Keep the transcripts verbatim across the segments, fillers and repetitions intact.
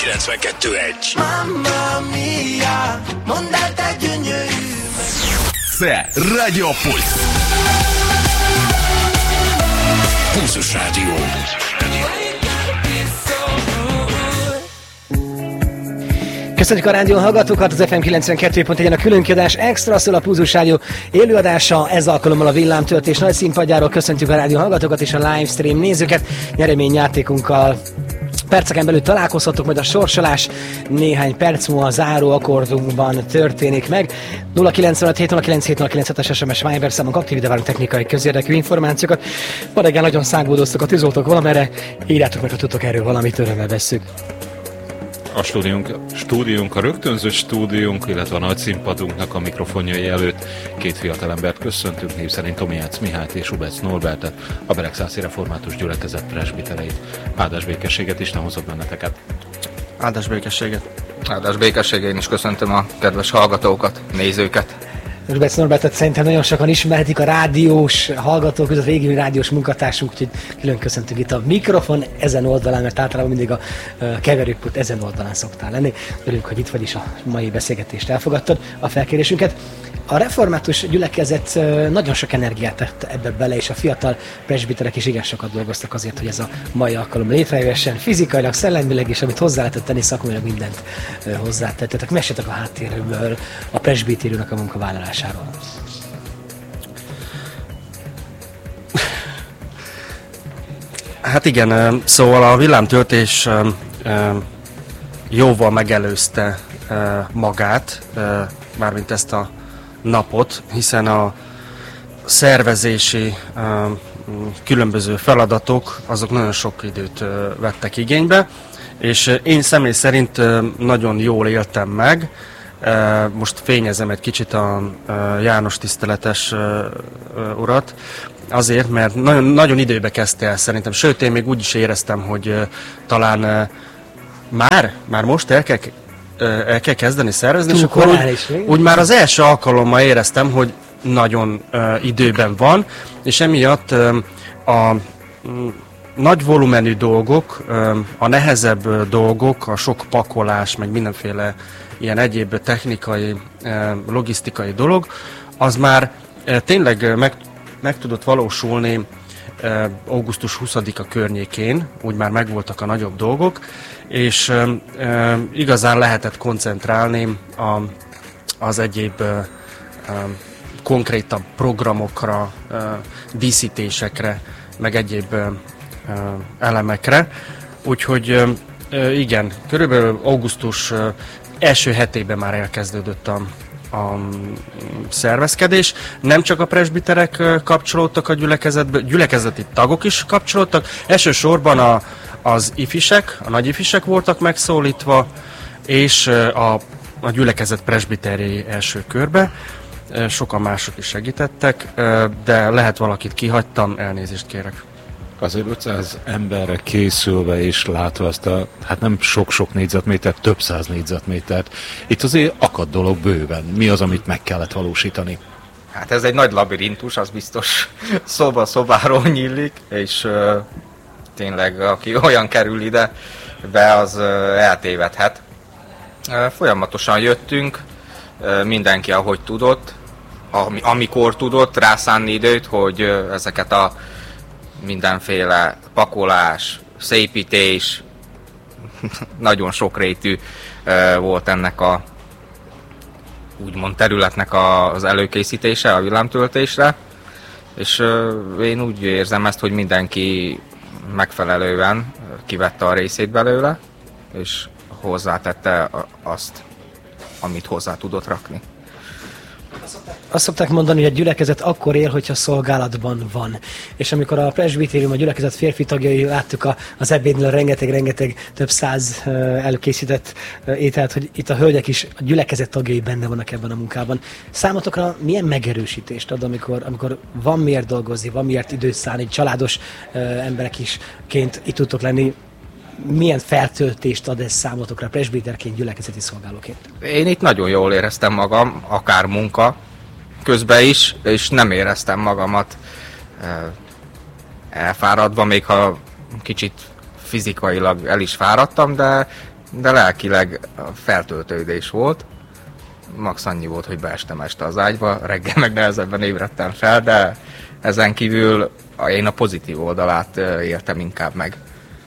kilencvenkettő egy. Mamma mia, mondd el, te gyönyörű. Це Радіопульс. Pulzus Rádió. Köszönjük a rádió hallgatókat, az ef em kilencvenkettő pont egy a különkiadás extra szól a Pulzus Rádió élőadása, ez alkalommal a villámtöltés nagy színpadjáról. Köszöntjük a rádió hallgatókat és a livestream nézőket. Nyereményjátékunkkal perceken belül találkozhatok, majd a sorsolás néhány perc múlva a záró akkordunkban történik meg. nulla kilencvenöt hét nulla kilenc hét nulla kilenc es em es Viber számunk aktív, de várunk technikai közérdekű információkat. Ma reggel nagyon szágódoztok a tűzoltók valamerre, írjátok meg, ha tudtok erről valamit, örömmel vesszük. A stúdiónk, stúdiónk, a rögtönzött stúdiónk, illetve a nagy színpadunknak a mikrofonjai előtt két fiatalembert köszöntünk, név szerint Tomiác Mihályt és Ubec Norbertet, a Beregszászi Református Gyülekezet presbitereit. Áldás békességet, Isten hozott benneteket! Áldás békességet! Áldás békességet, én is köszöntöm a kedves hallgatókat, nézőket! Ubec Norbertet szerintem nagyon sokan ismerhetik a rádiós hallgatók között, régi rádiós munkatársunk, úgyhogy külön köszöntünk itt a mikrofon ezen oldalán, mert általában mindig a keverőpult ezen oldalán szoktál lenni. Örülünk, hogy itt vagy is a mai beszélgetést elfogadtad, a felkérésünket. A református gyülekezet nagyon sok energiát tett ebbe bele, és a fiatal presbiterek is igen sokat dolgoztak azért, hogy ez a mai alkalom létrejöhessen. Fizikailag, szellemileg, és amit hozzá lehetett tenni, szakmailag mindent hozzátettetek. Meséltek a háttérről, a presbitériumnak a munkavállalásáról. Hát igen, szóval a villámtöltés jóval megelőzte magát, mármint ezt a napot, hiszen a szervezési uh, különböző feladatok, azok nagyon sok időt uh, vettek igénybe, és uh, én személy szerint uh, nagyon jól éltem meg. Uh, most fényezem egy kicsit a uh, János tiszteletes uh, uh, urat, azért, mert nagyon, nagyon időbe kezdte el szerintem, sőt, én még úgy is éreztem, hogy uh, talán uh, már, már most el kell el kell kezdeni szervezni, és akkor úgy, úgy már az első alkalommal éreztem, hogy nagyon uh, időben van, és emiatt uh, a uh, nagy volumenű dolgok, uh, a nehezebb uh, dolgok, a sok pakolás, meg mindenféle ilyen egyéb technikai, uh, logisztikai dolog, az már uh, tényleg uh, meg, meg tudott valósulni uh, augusztus huszadika környékén, úgy már megvoltak a nagyobb dolgok, és uh, uh, igazán lehetett koncentrálni a, az egyéb uh, uh, konkrétabb programokra, uh, díszítésekre, meg egyéb uh, uh, elemekre. Úgyhogy uh, uh, igen, körülbelül augusztus uh, első hetében már elkezdődött a, a szervezkedés. Nem csak a presbiterek uh, kapcsolódtak a gyülekezetbe, gyülekezeti tagok is kapcsolódtak. Elsősorban a az ifisek, a nagy ifisek voltak megszólítva, és a, a gyülekezet presbiterjei első körbe. Sokan mások is segítettek, de lehet valakit kihagytam, elnézést kérek. Azért ötszáz emberre készülve és látva ezt a, hát nem sok-sok négyzetmétert, több száz négyzetmétert, itt azért akad dolog bőven. Mi az, amit meg kellett valósítani? Hát ez egy nagy labirintus, az biztos szoba-szobáról nyílik, és tényleg, aki olyan kerül ide, be az eltévedhet. Folyamatosan jöttünk, mindenki ahogy tudott, amikor tudott rászánni időt, hogy ezeket a mindenféle pakolás, szépítés, nagyon sokrétű volt ennek a úgymond területnek az előkészítése a villámtöltésre, és én úgy érzem ezt, hogy mindenki megfelelően kivette a részét belőle, és hozzátette azt, amit hozzá tudott rakni. Azt szokták mondani, hogy a gyülekezet akkor él, hogyha szolgálatban van. És amikor a presbitérium, a gyülekezet férfi tagjai láttuk a, az ebédnél rengeteg-rengeteg több száz uh, előkészített uh, ételt, hogy itt a hölgyek is, a gyülekezet tagjai benne vannak ebben a munkában. Számotokra milyen megerősítést ad, amikor, amikor van miért dolgozni, van miért időt szállni, családos uh, emberek isként itt tudtok lenni? Milyen feltöltést ad ez számotokra presbiterként, gyülekezeti szolgálóként? Én itt nagyon jól éreztem magam, akár munka közben is, és nem éreztem magamat elfáradva, még ha kicsit fizikailag el is fáradtam, de de lelkileg feltöltődés volt. Max annyi volt, hogy beestem este az ágyba, reggel meg nehezebben ébredtem fel, de ezen kívül én a pozitív oldalát éltem inkább meg.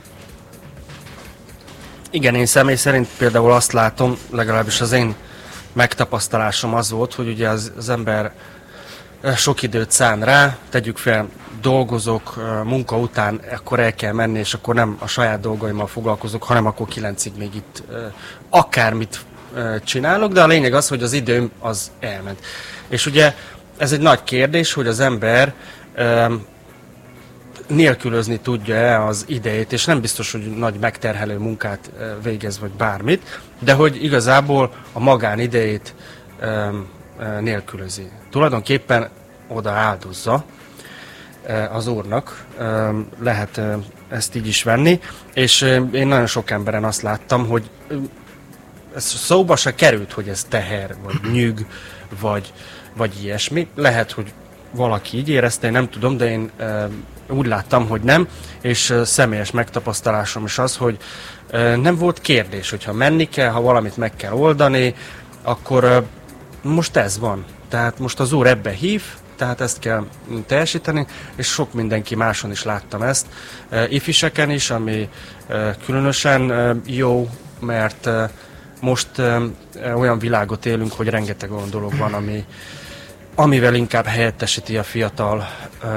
Igen, én személy szerint például azt látom, legalábbis az én megtapasztalásom az volt, hogy ugye az, az ember sok időt szán rá, tegyük fel, dolgozok, munka után, akkor el kell menni, és akkor nem a saját dolgaimmal foglalkozok, hanem akkor kilencig még itt akármit csinálok, de a lényeg az, hogy az időm az elment. És ugye ez egy nagy kérdés, hogy az ember nélkülözni tudja-e az idejét, és nem biztos, hogy nagy megterhelő munkát végez, vagy bármit, de hogy igazából a magánidejét nélkülözi. Tulajdonképpen oda áldozza az Úrnak, lehet ezt így is venni, és én nagyon sok emberen azt láttam, hogy ez szóba se került, hogy ez teher, vagy nyűg, vagy, vagy ilyesmi. Lehet, hogy valaki így érezte, én nem tudom, de én úgy láttam, hogy nem, és személyes megtapasztalásom is az, hogy nem volt kérdés, hogyha menni kell, ha valamit meg kell oldani, akkor most ez van. Tehát most az Úr ebbe hív, tehát ezt kell teljesíteni, és sok mindenki máson is láttam ezt, ifiseken is, ami különösen jó, mert most olyan világot élünk, hogy rengeteg olyan dolog van, ami, amivel inkább helyettesíti a fiatal,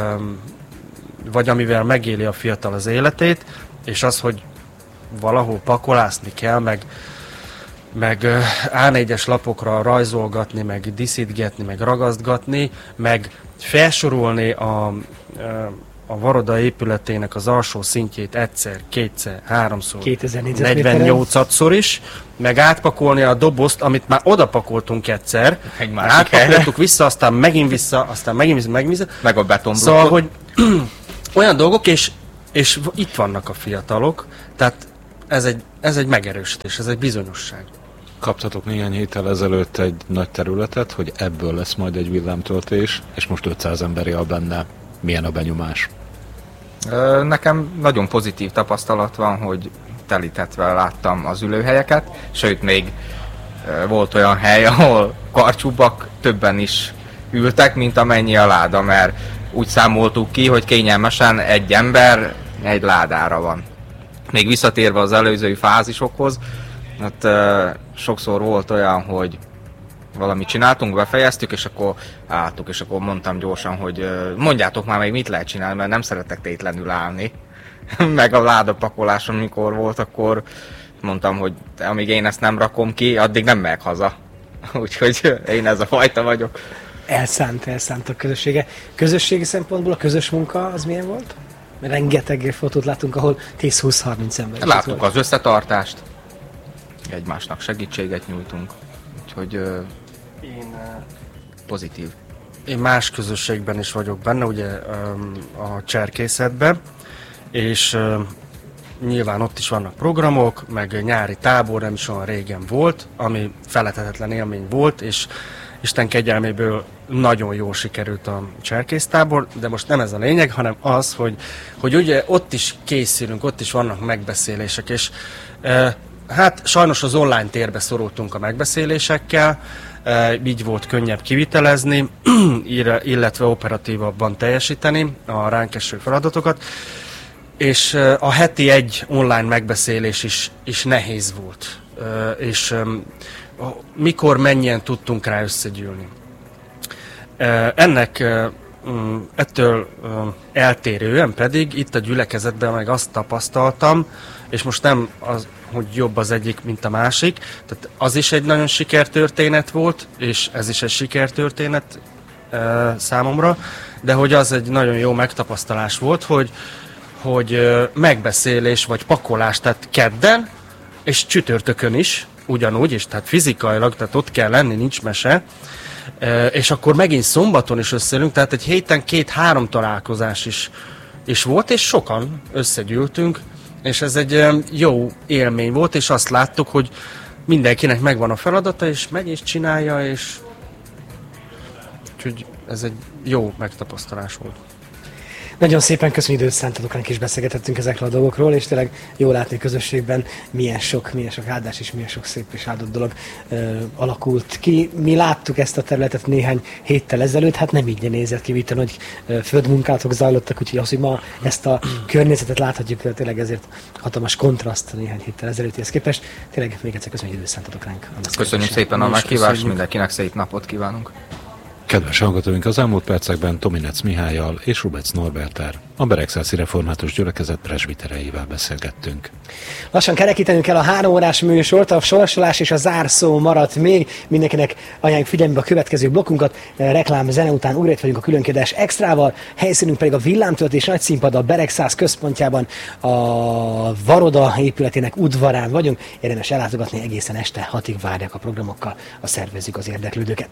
vagy amivel megéli a fiatal az életét, és az, hogy valahol pakolászni kell, meg, meg á négyes lapokra rajzolgatni, meg diszítgetni, meg ragasztgatni, meg felsorolni a, a Varoda épületének az alsó szintjét egyszer, kétszer, háromszor, negyvennyolcadszor is, meg átpakolni a dobozt, amit már odapakoltunk egyszer, egy másik átpakoltuk vissza, aztán megint vissza, aztán megint vissza, megint vissza. Meg a betonblokkot. Szóval, hogy olyan dolgok, és, és itt vannak a fiatalok, tehát ez egy, ez egy megerősítés, ez egy bizonyosság. Kaptatok néhány héttel ezelőtt egy nagy területet, hogy ebből lesz majd egy villámtöltés, és most ötszáz ember él benne. Milyen a benyomás? Nekem nagyon pozitív tapasztalat van, hogy telítetve láttam az ülőhelyeket, sőt még volt olyan hely, ahol karcsúbbak többen is ültek, mint amennyi a láda, mert úgy számoltuk ki, hogy kényelmesen egy ember egy ládára van. Még visszatérve az előző fázisokhoz, hát uh, sokszor volt olyan, hogy valamit csináltunk, befejeztük, és akkor álltuk, és akkor mondtam gyorsan, hogy uh, mondjátok már meg, mit lehet csinálni, mert nem szeretek tétlenül állni. Meg a ládapakoláson, mikor volt, akkor mondtam, hogy amíg én ezt nem rakom ki, addig nem megyek haza. Úgyhogy én ez a fajta vagyok. Elszánt, elszánt a közössége. Közösségi szempontból a közös munka az milyen volt? Mert rengeteg fotót látunk, ahol tíz-húsz-harminc ember. Láttuk az összetartást, egymásnak segítséget nyújtunk, úgyhogy uh, én, uh, pozitív. Én más közösségben is vagyok benne, ugye um, a cserkészetben, és uh, nyilván ott is vannak programok, meg nyári tábor, nem is olyan régen volt, ami feledhetetlen élmény volt, és Isten kegyelméből nagyon jól sikerült a cserkésztábor, de most nem ez a lényeg, hanem az, hogy, hogy ugye ott is készülünk, ott is vannak megbeszélések, és e, hát sajnos az online térbe szorultunk a megbeszélésekkel, e, így volt könnyebb kivitelezni, illetve operatívabban teljesíteni a ránk eső feladatokat, és e, a heti egy online megbeszélés is, is nehéz volt, e, és e, mikor, mennyien tudtunk rá összegyűlni. Ennek ettől eltérően pedig itt a gyülekezetben meg azt tapasztaltam, és most nem az, hogy jobb az egyik, mint a másik, tehát az is egy nagyon sikertörténet volt, és ez is egy sikertörténet számomra, de hogy az egy nagyon jó megtapasztalás volt, hogy, hogy megbeszélés vagy pakolás, tehát kedden, és csütörtökön is, ugyanúgy, és tehát fizikailag, tehát ott kell lenni, nincs mese, e, és akkor megint szombaton is összeülünk, tehát egy héten két-három találkozás is, is volt, és sokan összegyűltünk, és ez egy e, jó élmény volt, és azt láttuk, hogy mindenkinek megvan a feladata, és meg is csinálja, és úgyhogy ez egy jó megtapasztalás volt. Nagyon szépen köszönjük, időt szántatok ránk, és beszélgetettünk ezekről a dolgokról, és tényleg jó látni közösségben milyen sok, milyen sok áldás és milyen sok szép és áldott dolog ö, alakult ki. Mi láttuk ezt a területet néhány héttel ezelőtt, hát nem így nézett ki, mint hogy földmunkálatok zajlottak, úgyhogy az, hogy ma ezt a környezetet láthatjuk, tényleg ezért hatalmas kontraszt néhány héttel ezelőttihez képest. Tényleg még egyszer köszönjük, időt szántatok ránk. Köszönjük szépen a meghívást, mindenkinek szép napot kívánunk. Kedves hallgatóink, az elmúlt percekben Tominec Mihályal és Rubec Norberttel, a Beregszászi Református Gyülekezet presbitereivel beszélgettünk. Lassan kerekítenünk el a három órás műsort, a sorsolás és a zárszó maradt még. Mindenkinek ajánljuk figyelmébe a következő blokkunkat. Reklám zene után újra itt vagyunk a különkiadás extrával, helyszínünk pedig a villámtöltés nagy színpad a Beregszász központjában, a Varoda épületének udvarán vagyunk. Érdemes ellátogatni, egészen este hatig várják a programokkal, a szervezzük az érdeklődőket.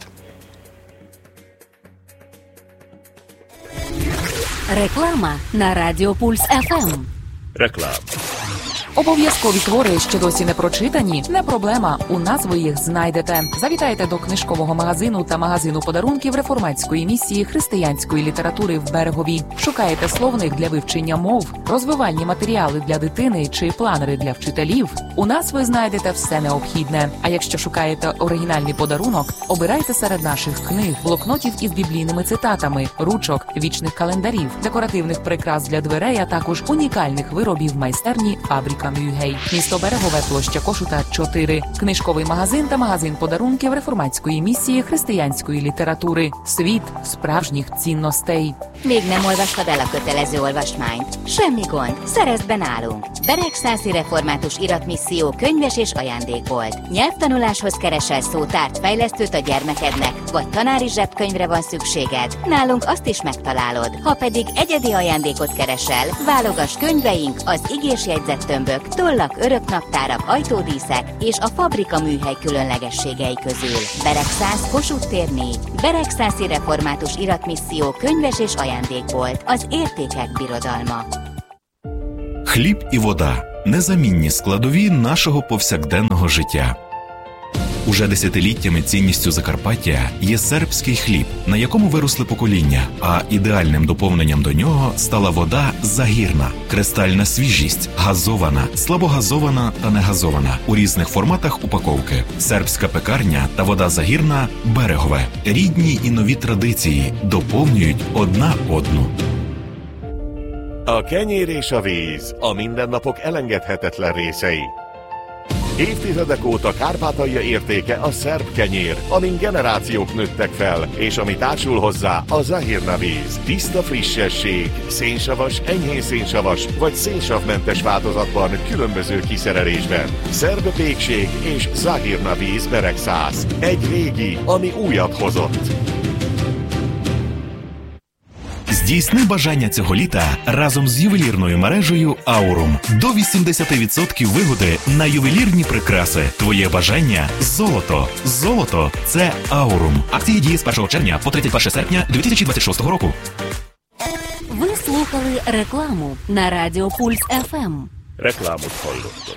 Реклама на Радіо Пульс еф ем. Реклама. Обов'язкові твори, що досі не прочитані, не проблема, у нас ви їх знайдете. Завітайте до книжкового магазину та магазину подарунків реформатської місії християнської літератури в Берегові. Шукаєте словник для вивчення мов, розвивальні матеріали для дитини чи планери для вчителів? У нас ви знайдете все необхідне. А якщо шукаєте оригінальний подарунок, обирайте серед наших книг, блокнотів із біблійними цитатами, ручок, вічних календарів, декоративних прикрас для дверей, а також унікальних виробів майстерні «Фабрика Мюгей». Місто Берегове, площа Кошута, чотири. Книжковий магазин та магазин подарунків реформатської місії християнської літератури. Світ sправжніх цінностей. Még nem olvastad el a kötelező olvasmányt? Semmi gond, szerezd be nálunk! Beregszászi Református Iratmisszió könyves és ajándékbolt. Nyelvtanuláshoz keresel szótárt, fejlesztőt a gyermekednek, vagy tanári zsebkönyvre van szükséged? Nálunk azt is megtalálod. Ha pedig egyedi ajándékot keresel, válogass könyveink, az igés jegyzettömbök, tollak, öröknaptárak, ajtódíszek és a Fabrika Műhely különlegességei közül. Beregszász, Kossuth tér négy. Beregszászi Református Iratmisszió könyves és ajándékbolt. Az értékek birodalma. Хліб і вода – незамінні складові нашого повсякденного життя. Уже десятиліттями цінністю Закарпаття є сербський хліб, на якому виросли покоління, а ідеальним доповненням до нього стала вода Загірна. Кристальна свіжість, газована, слабогазована та негазована у різних форматах упаковки. Сербська пекарня та вода Загірна – Берегове. Рідні і нові традиції доповнюють одна одну. A kenyér és a víz a mindennapok elengedhetetlen részei. Évtizedek óta Kárpátalja értéke a szerb kenyér, amin generációk nőttek fel, és ami társul hozzá a Zahirna víz. Tiszta frissesség, szénsavas, enyhén szénsavas vagy szénsavmentes változatban, különböző kiszerelésben. Szerb pékség és Zahirna víz Beregszász. Egy régi, ami újat hozott. Здійсни бажання цього літа разом з ювелірною мережею Аурум. До вісімдесят відсотків вигоди на ювелірні прикраси. Твоє бажання – золото. Золото – це Аурум. Акції діє з першого червня по тридцять перше серпня дві тисячі двадцять шостого року. Ви слухали рекламу на Радіо Пульс еф ем. Reklámot hallottak.